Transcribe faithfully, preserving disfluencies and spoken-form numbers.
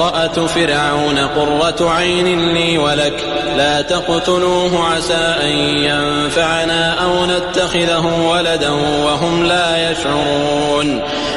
امرأة فرعون قرة عين لي ولك لا تقتلوه عسى أن ينفعنا أو نتخذه ولدا وهم لا يشعرون